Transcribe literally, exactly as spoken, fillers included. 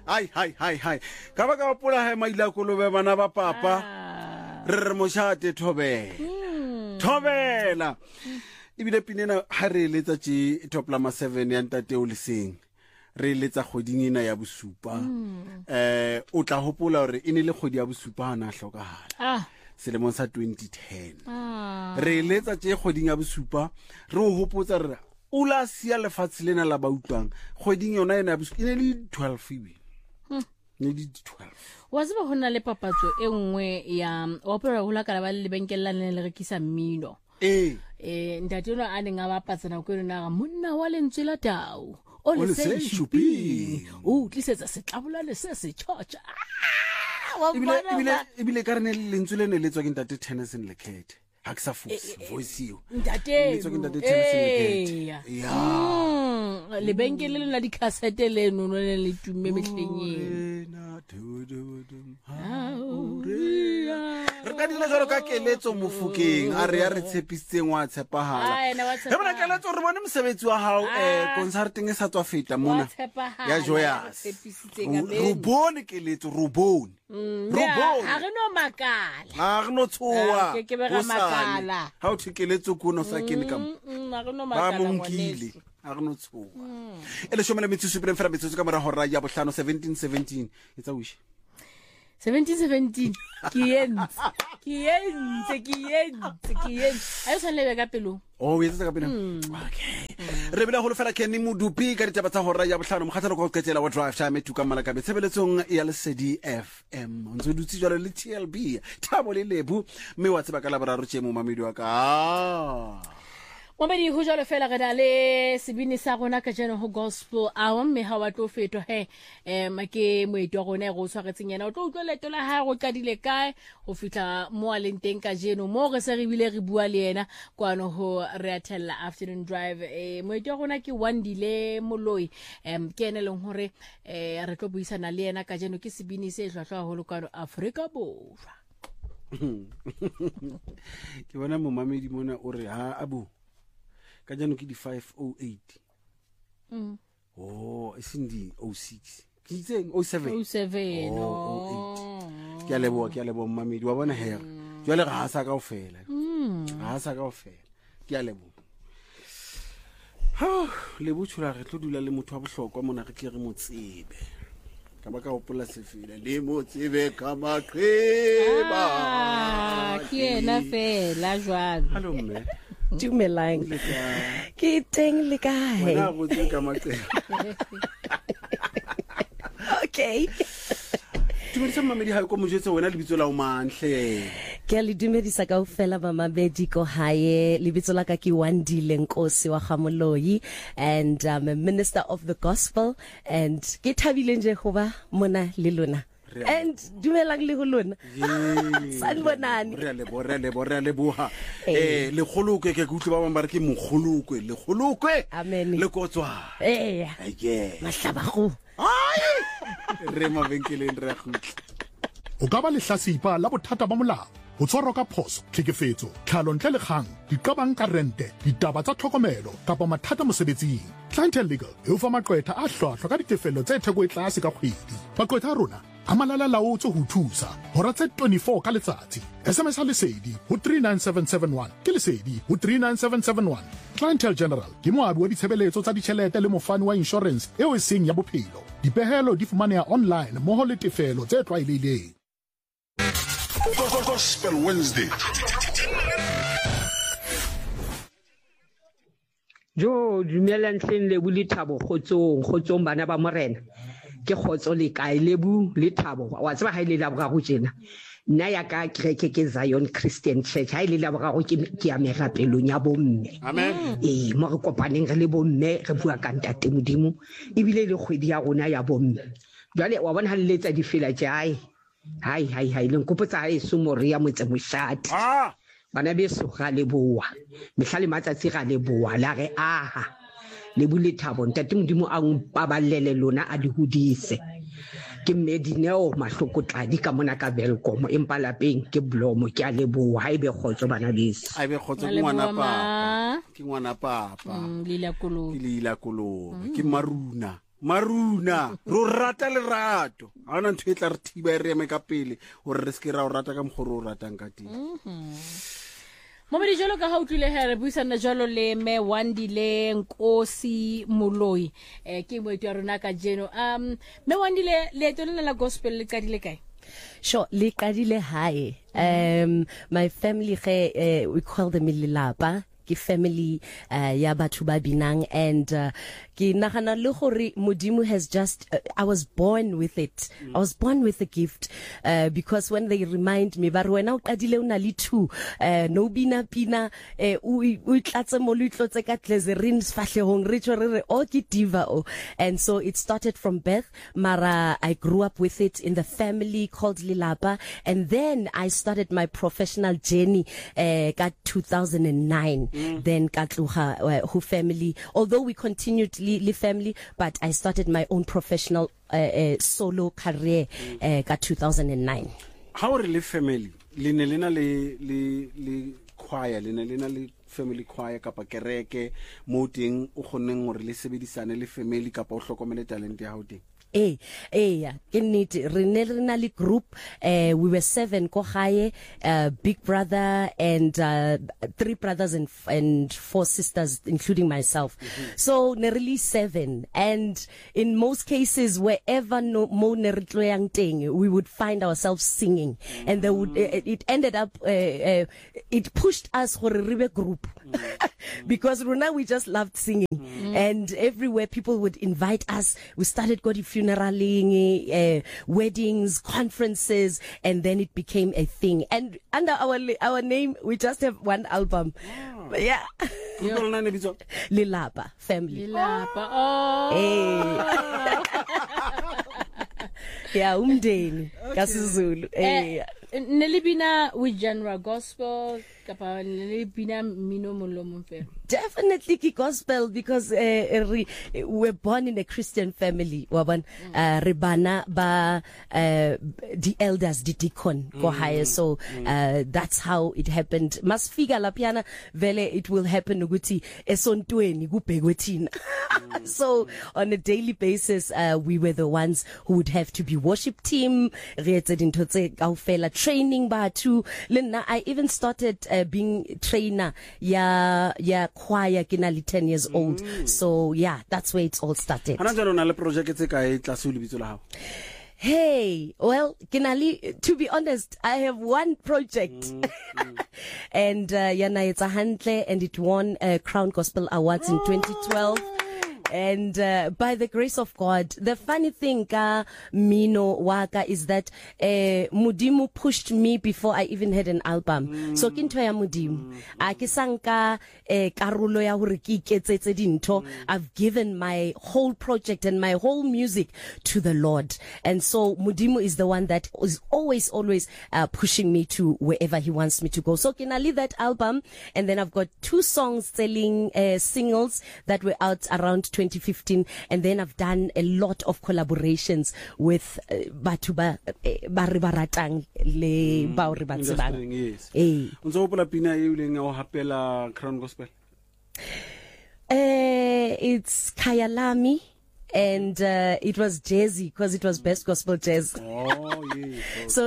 hai hai hai hai ka ba ka pola ha maila kolobe bana ba papa re re moshate thobela thobela ibile pinena ha re letsa tshi top lama seven ya ntate o leseng re letsa kgoding ena ya bosupa eh o tla hopola hore ene le kgodi ya bosupa hana hlokahala ah selemong sa twenty ten re letsa tshi kgoding ya bosupa re o hopotsa re ula sia lefatshe lena la ba utlwang kgoding yona ena ya bosupa ene le twelve ibe ne di twelve wa tseba hona le papatso e nngwe ya wa pora hula ka ba le benkella le le rekisa mmino eh eh ntate yona a neng a bapatsana go rena ga monna wa lentswe la tau o le se shupi o tlisetsa setlabola le se se tjotja ibile ibile ibile ka rene lentswe le ne le tswa ke ntate Tennessee Lekete ha ke sa voice eo ntate le tswa ke ntate Tennessee Lekete ya le benkele la di cassette le no le le tumme metlhenyeng re ka dile jalo ka keletso mofukeng a re ya re tshepisitseng wa tshepahala he bona keletso re bone mosebetsi wa hao eh concerting e sa tswa feta mona ya Joyous re bone keletso re bone re bone ha re no makala ha re no tsoa ke ke be ga makala ha o thikeletso kuno sa kene ka ha re no ba makala monkile a re no tsoa ele shomela metsusu pele fela metsusu ka mora hora ya bohlano seventeen seventeen etsa wish seventeen seventeen ke yentse ke yentse ke yentse ke yentse ayo sa lebe ka pelo oh yetsa ka pelo okay re bela go fela ke ni modupi ka ditaba tsa hora ya bohlano mokgatlelo go qetela wa drive time tu ka malaka be tshebeletsong ya le C D F M ntse dutse jalo le T L B Thabo le Lebu me wa tseba ka la boraro tshemo mamedi wa ka Wamedi ho jalo fela re dale sebini sa rona ka jeno ho gospel hour me ha wa tlo fetwa he eh make moeto rona go tshwaretseng yena o tlo utlwa leto la ha go qadile kae go fitla mo a leng teng ka jeno mo re se re bile re bua le yena kwano ho Reatella afternoon drive eh moeto rona ke Wandile Moloi em ke ene leng hore eh re tlo buisana le yena ka jeno ke sebini se hlwahlwa ho lokano Afrika Borwa ke bona mo mamedi mona o re ha abu ka jano ke di five oh eight mm oh isindi oh six ke itseng oh seven oh seven oh oh eight ke a lebo ke a lebo mamedi wa bona here jwale ga ha sa ka ofela mm ha sa ka ofela ke a lebo ha le botshula re tlo dula le motho wa bohlokwa mona re tle re mo tsebe ka ba ka opola sefile le mo tsebe ka maqeba ke ena fela jwalo hallo mme Dumelang ke teng le kae wena go tse ka maqeba okay dumedisa mamedi ha ko mojetse wena lebitso la o manhle ke le dumedisa ka ofela ba mabedi ko hae lebitso la ka ke Wandile Nkosi wa Gamoloi and I'm a minister of the gospel and ke thabile nje go ba mona le lona and dumelang le go lona san bonani re le borre le borre le buha eh le kholuke ke kutlwa ba bang ba re ke mogolokwe le kholuke amen le kotswa eh ake mahlabago ai re mabenkeleng re khutla o ka ba le hlasipa la bothata ba molao ho tshwarwa ka phoso tlhekefetso tlhalo ntle le kgang diqabang ka rente ditaba tsa tlhokomelo kapa mathata mosebetsing Clientele Legal e o fa maqwetha a hlwahlwa ka ditefello tse theko e tlase ka kgwedi maqwetha a rona a malala laotse ho thusa hora tse twenty-four ka letsatsi S M S ha lesedi ho three nine seven seven one ke lesedi ho three nine seven seven one Clientele General ke moabi wa ditshebeletso tsa ditjhelete le mofani wa insurance eo e seng ya bophelo dipehelo di fumaneha online mo ho le tefelo tse tlwaelehileng Gospel Wednesday. Jo dumelang tleng Lebu le Thabo kgotsong kgotsong bana ba morena ke khotso le kae Lebu le Thabo wa tseba ha ile la bra go tjena nna ya ka kereke ke Zion Christian Church ha ile la bra go ke ke ya merapelong ya bomme amen eh mo re kopaneng re le bomme re bua ka ntate modimo ebile le kgwedi ya rona ya bomme jwale wa bona ha le letsa di fela jae hai hai hai le nkopotsa ha e sumori ya motse moshati ah bana beso ga le boa mehlale matsatsi ga le boa la re aha le bule Thabo ntate modimo a mpaballele lona a di hodise ke Medineo mahlokotladi ka mona ka Welcome empa lapeng ke Blomo ke a le boa ha ibe khotso bana beso a be khotso ke ngwana papa ke ngwana papa lila kolo ke lila kolo ke Maruna Maruna ro rata lerato ha ona ntho e tla re thiba e re eme ka pele hore re se ke ra o rata ka mogoro o ratang ka teng. Mo medi jalo ka ha utlile he re buisana jalo le me Wandile Nkosi Moloi eh ke mo itwa rona ka jeno um me Wandile le tona la gospel le qadile kae? Sure, le qadile hae. Um my family ge uh, we call them Lilapa. Ki family uh, ya batho ba binang, and uh, ki nagana le gore Modimo has just uh, I was born with it. mm. I was born with the gift uh, because when they remind me ba re wena o qadile una le two uh, no bina pina o o tlatse mo le tlotse ka tlezerine sfahlehong re tshore re o ke diva o, and so it started from birth. Mara I grew up with it in the family called Lilapa, and then I started my professional journey uh, ka two thousand nine. Mm. Then Katluha uh, who family, although we continued li, li family, but I started my own professional uh, uh, solo career uh, ka two thousand nine. How are le family le ne lena le le le choir le ne lena le family choir kapa kereke mo teng o khoneng gore le sebedisane le family kapa o hlokomele talent ya hao teng? Eh eh ya ke nnete re ne re na le group uh, we were seven ko gae, uh, big brother and uh, three brothers and and four sisters including myself. Mm-hmm. So ne really seven, and in most cases wherever no mo ne re tloyang teng we would find ourselves singing. Mm-hmm. And they would uh, it ended up uh, uh, it pushed us gore re be group. Mm-hmm. Because Runa we just loved singing. Mm-hmm. And everywhere people would invite us, we started going to funeraling, uh, weddings, conferences, and then it became a thing. And under our our name, we just have one album. Wow. Yeah. Lilapa family. Lilapa. Oh. Hey. Yeah, umdeni kaSizulu. Eh. Nelibina with genre gospel kapa nelibina mino molomo mfelo. Definitely ki gospel, because uh, we were born in a Christian family. Waban uh, rebana ba uh, the elders the deacon go higher, so uh, that's how it happened. Mas figa la piana vele it will happen ukuthi esontweni kubhekwe thina. So on a daily basis uh, we were the ones who would have to be worship team, re etsa dintho tse kaofela, training batho. Lena I even started uh, being trainer ya ya choir kina li ten years old. Mm. So yeah, that's where it's all started. Hana jalo na le project tse kae tla se lebitso la hao? Hey, well, Kinali, to be honest, I have one project. Mm, mm. And uh, yana it's a handle, and it won uh, Crown Gospel Awards in twenty twelve. And uh, by the grace of God, the funny thing ka mino waka is that uh, Mudimu pushed me before I even had an album. Mm. So kinto ya Mudimu a ke sanka karulo ya hore ke iketsetse dintho. I've given my whole project and my whole music to the Lord, and so Mudimu is the one that is always always uh, pushing me to wherever he wants me to go. So can I leave that album, and then I've got two songs selling uh, singles that were out around twenty fifteen, and then I've done a lot of collaborations with batho ba ba re baratang le ba re batsebang. Yes. Eh. Unso hopola pina e uleng o hapela Crown Gospel? Eh, it's Kayalami, and uh, it was jazzy because it was best gospel jazz. Oh yes. So